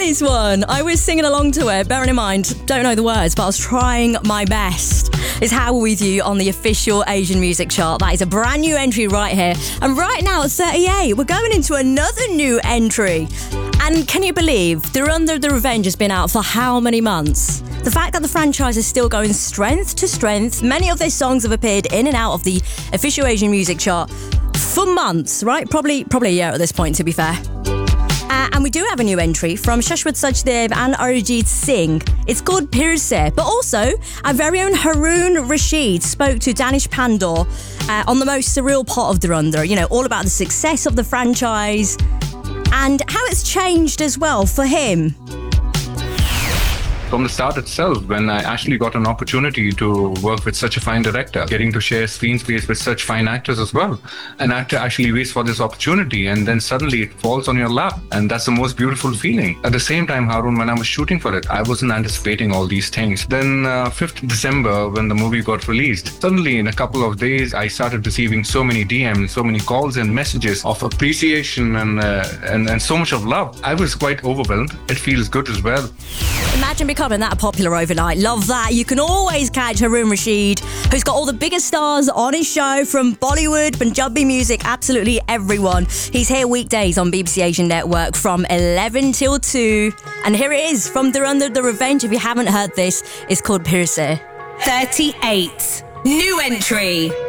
this one. I was singing along to it, bearing in mind, don't know the words, but I was trying my best. It's How With You on the official Asian music chart. That is a brand new entry right here. And right now at 38, we're going into another new entry. And can you believe Dhurandhar The Revenge has been out for how many months? The fact that the franchise is still going strength to strength, many of their songs have appeared in and out of the official Asian music chart for months, right? Probably a year at this point, to be fair. And we do have a new entry from Shashwat Sachdev and Arijit Singh. It's called Phir Se. But also, our very own Haroon Rashid spoke to Danish Pandor on the most surreal part of Dhurandhar. You know, all about the success of the franchise and how it's changed as well for him. From the start itself, when I actually got an opportunity to work with such a fine director, getting to share screen space with such fine actors as well, an actor actually waits for this opportunity and then suddenly it falls on your lap, and that's the most beautiful feeling. At the same time, Haroon, when I was shooting for it, I wasn't anticipating all these things. Then 5th December, when the movie got released, suddenly in a couple of days, I started receiving so many DMs, so many calls and messages of appreciation and so much of love. I was quite overwhelmed. It feels good as well. Imagine becoming that popular overnight. Love that. You can always catch Haroon Rashid, who's got all the biggest stars on his show, from Bollywood, Punjabi music, absolutely everyone. He's here weekdays on BBC Asian Network from 11 till 2. And here it is from Dhurandhar The Revenge. If you haven't heard this, it's called Phir Se. 38. New entry.